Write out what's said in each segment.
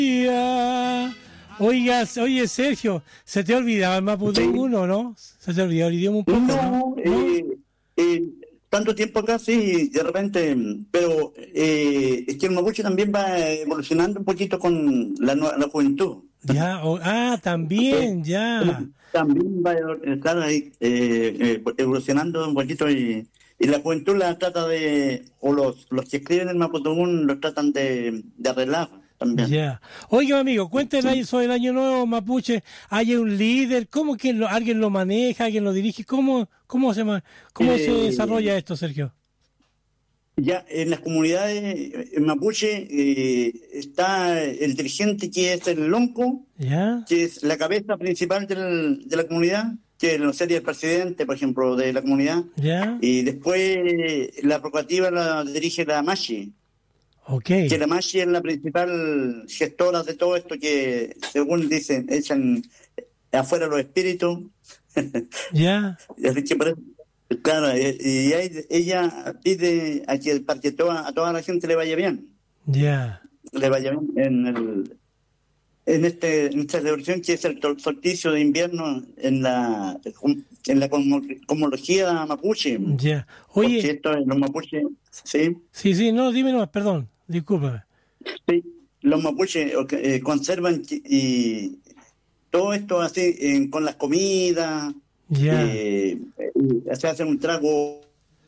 Oiga, oye Sergio, ¿se te olvidaba el Mapudungun uno, no? ¿Se te olvidó el idioma un poco? No, tanto tiempo acá, sí, de repente, pero es que el mapuche también va evolucionando un poquito con la juventud. Ya, también, ya. También va a estar ahí evolucionando un poquito y la juventud la trata o los que escriben el Mapudungun los tratan de arreglar también. Ya. Oiga, amigo, cuéntenos sobre el Año Nuevo Mapuche. ¿Hay un líder? ¿Cómo que alguien lo maneja, alguien lo dirige? ¿Cómo se desarrolla esto, Sergio? Ya en las comunidades mapuche está el dirigente, que es el lonco, ¿ya? Que es la cabeza principal de la comunidad, que no sería el presidente, por ejemplo, de la comunidad. ¿Ya? Y después la prerrogativa la dirige la Mashi. Okay. Que la Mashi es la principal gestora de todo esto, que según dicen, echan afuera los espíritus. ¿Ya? Así que claro, y ella pide para que a toda la gente le vaya bien. Ya. Le vaya bien en esta celebración, que es el solsticio de invierno en la cosmología mapuche. Ya. Oye. Porque esto en los mapuches, ¿sí? Sí, no, dime nomás, perdón, discúlpame. Sí, los mapuches conservan y todo esto así con las comidas. Ya. Se hace un trago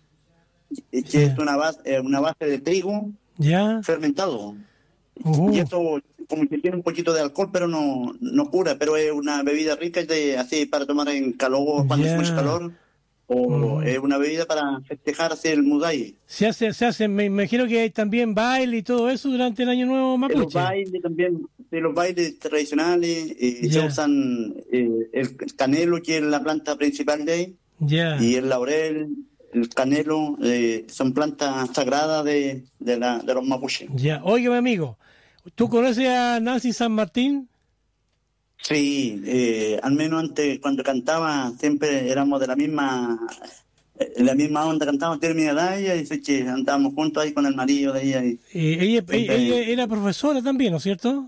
que es una base de trigo fermentado. Y esto como que tiene un poquito de alcohol, pero no cura, pero es una bebida rica así para tomar en calor, cuando hace mucho calor, o es una bebida para festejar así el Mudai. Se hace, me imagino que hay también baile y todo eso durante el Año Nuevo Mapuche. Los bailes también, los bailes tradicionales, se usan el canelo, que es la planta principal de ahí, y el laurel, el canelo, son plantas sagradas de los mapuches. Ya, óigame amigo, ¿tú conoces a Nancy San Martín? Sí, al menos antes cuando cantaba siempre éramos de la misma onda, cantábamos, terminada ella, y dice que andábamos juntos ahí con el marido de ella. Ella era profesora también, ¿no es cierto?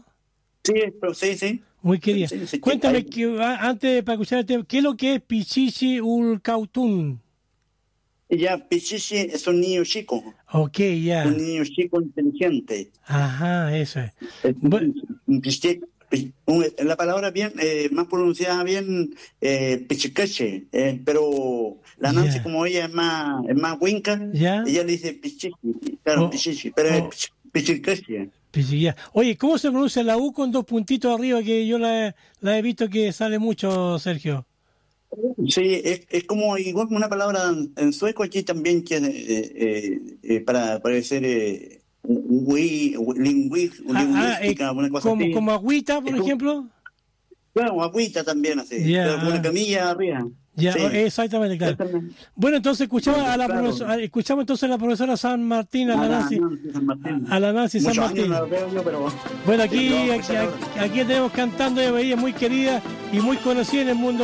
Sí. Muy querida. Sí, cuéntame, antes para escuchar el tema, ¿qué es lo que es Pichichi Ulcautún? Ya, Pichichi es un niño chico. Ok, ya. Un niño chico inteligente. Ajá, eso es. La palabra bien, más pronunciada bien, pichicache, pero la Nancy, como ella es más huinca, ella le dice pichichi, claro, pichichi, pero es pichicache. Oye, ¿cómo se pronuncia la U con 2 puntitos arriba, que yo la he visto que sale mucho, Sergio? Sí, es como igual como una palabra en sueco aquí también, que para decir lingüística, una cosa así. ¿Como agüita, por ejemplo? Bueno, agüita también, así, pero con una camilla arriba. Ya, sí. Exactamente, claro. Bueno, entonces escuchamos entonces a la profesora San Martín, a la Nancy San Martín. Bueno, aquí tenemos cantando, ella muy querida y muy conocida en el mundo